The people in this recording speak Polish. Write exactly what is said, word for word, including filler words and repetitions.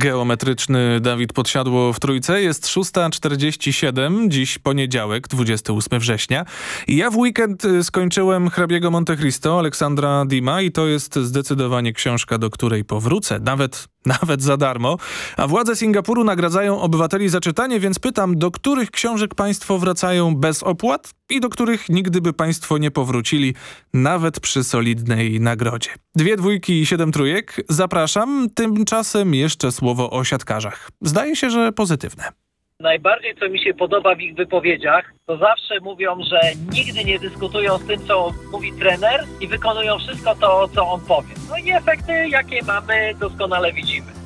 geometryczny Dawid Podsiadło w Trójce. Jest szósta czterdzieści siedem, dziś poniedziałek, dwudziestego ósmego września. I ja w weekend skończyłem Hrabiego Monte Cristo Aleksandra Dima i to jest zdecydowanie książka, do której powrócę, nawet, nawet za darmo. A władze Singapuru nagradzają obywateli za czytanie, więc pytam, do których książek państwo wracają bez opłat i do których nigdy by państwo nie powrócili, nawet przy solidnej nagrodzie. Dwie dwójki i siedem trójek. Zapraszam. Tymczasem jeszcze słowo o siatkarzach. Zdaje się, że pozytywne. Najbardziej, co mi się podoba w ich wypowiedziach, to zawsze mówią, że nigdy nie dyskutują z tym, co mówi trener i wykonują wszystko to, co on powie. No i efekty, jakie mamy, doskonale widzimy.